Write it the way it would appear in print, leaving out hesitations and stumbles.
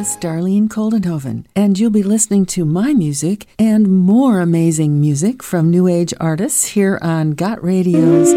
is Darlene Koldenhoven, and you'll be listening to my music and more amazing music from New Age artists here on Got Radio's